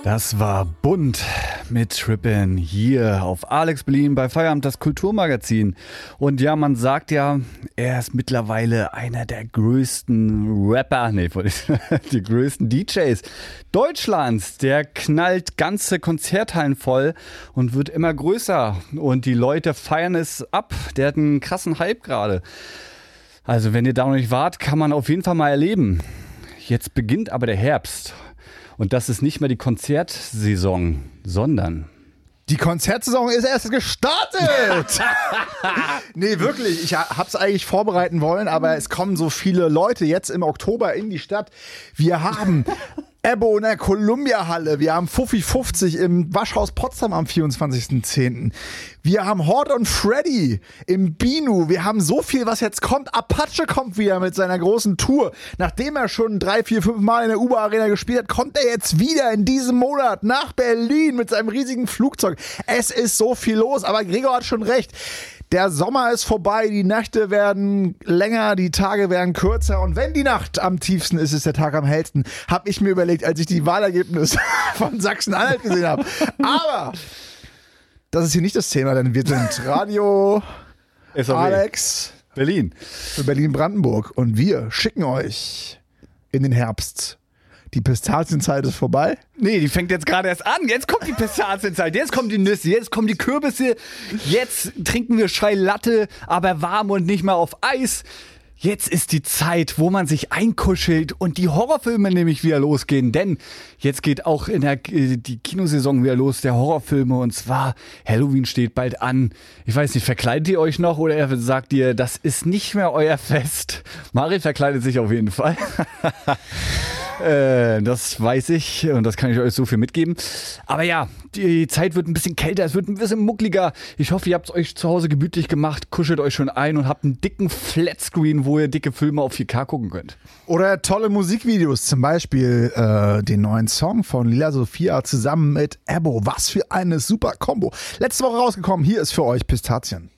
Das war bunt mit Trippin' hier auf Alex Berlin bei Feierabend, das Kulturmagazin. Und ja, man sagt ja, er ist mittlerweile einer der größten Rapper, die größten DJs Deutschlands. Der knallt ganze Konzerthallen voll und wird immer größer. Und die Leute feiern es ab. Der hat einen krassen Hype gerade. Also wenn ihr da noch nicht wart, kann man auf jeden Fall mal erleben. Jetzt beginnt aber der Herbst. Und das ist nicht mehr die Konzertsaison, sondern... Die Konzertsaison ist erst gestartet! Nee, wirklich. Ich hab's eigentlich vorbereiten wollen, aber es kommen so viele Leute jetzt im Oktober in die Stadt. Wir haben Ebbo in der Columbia-Halle. Wir haben Fuffi 50 im Waschhaus Potsdam am 24.10. Wir haben Horde und Freddy im Binu. Wir haben so viel, was jetzt kommt. Apache kommt wieder mit seiner großen Tour. Nachdem er schon 3, 4, 5 Mal in der Uber-Arena gespielt hat, kommt er jetzt wieder in diesem Monat nach Berlin mit seinem riesigen Flugzeug. Es ist so viel los, aber Gregor hat schon recht. Der Sommer ist vorbei, die Nächte werden länger, die Tage werden kürzer und wenn die Nacht am tiefsten ist, ist der Tag am hellsten, habe ich mir überlegt, als ich die Wahlergebnisse von Sachsen-Anhalt gesehen habe. Aber das ist hier nicht das Thema, denn wir sind Radio Alex Berlin für Berlin-Brandenburg und wir schicken euch in den Herbst. Die Pistazienzeit ist vorbei. Nee, die fängt jetzt gerade erst an. Jetzt kommt die Pistazienzeit, jetzt kommen die Nüsse, jetzt kommen die Kürbisse. Jetzt trinken wir Chai Latte, aber warm und nicht mehr auf Eis. Jetzt ist die Zeit, wo man sich einkuschelt und die Horrorfilme nämlich wieder losgehen. Denn jetzt geht auch die Kinosaison wieder los, der Horrorfilme. Und zwar Halloween steht bald an. Ich weiß nicht, verkleidet ihr euch noch oder sagt ihr, das ist nicht mehr euer Fest? Mari verkleidet sich auf jeden Fall. Das weiß ich und das kann ich euch so viel mitgeben. Aber ja, die Zeit wird ein bisschen kälter, es wird ein bisschen muckliger. Ich hoffe, ihr habt es euch zu Hause gemütlich gemacht, kuschelt euch schon ein und habt einen dicken Flatscreen, wo ihr dicke Filme auf 4K gucken könnt. Oder tolle Musikvideos, zum Beispiel den neuen Song von Lila Sophia zusammen mit Ebbo. Was für eine super Kombo. Letzte Woche rausgekommen, hier ist für euch Pistazien.